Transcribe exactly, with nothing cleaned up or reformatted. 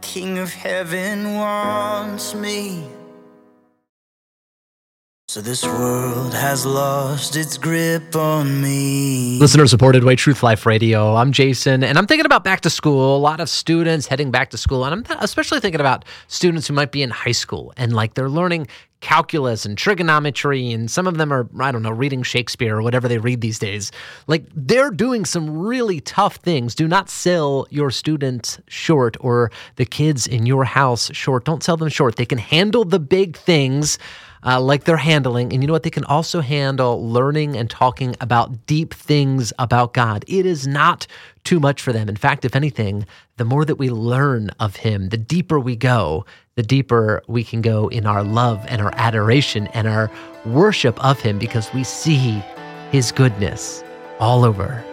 King of heaven wants me. So this world has lost its grip on me. Listener-supported Way Truth Life Radio. I'm Jason, and I'm thinking about back to school. A lot of students heading back to school, and I'm th- especially thinking about students who might be in high school, and like they're learning calculus and trigonometry, and some of them are, I don't know, reading Shakespeare or whatever they read these days. Like, they're doing some really tough things. Do not sell your students short or the kids in your house short. Don't sell them short. They can handle the big things Uh, like they're handling. And you know what? They can also handle learning and talking about deep things about God. It is not too much for them. In fact, if anything, the more that we learn of Him, the deeper we go, the deeper we can go in our love and our adoration and our worship of Him, because we see His goodness all over